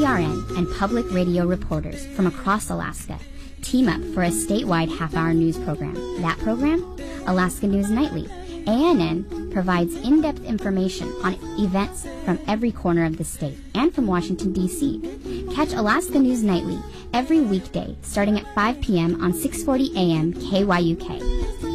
KTRN and public radio reporters from across Alaska team up for a statewide half-hour news program. That program? Alaska News Nightly. ANN provides in-depth information on events from every corner of the state and from Washington, D.C. Catch Alaska News Nightly every weekday starting at 5 p.m. on 640 AM KYUK.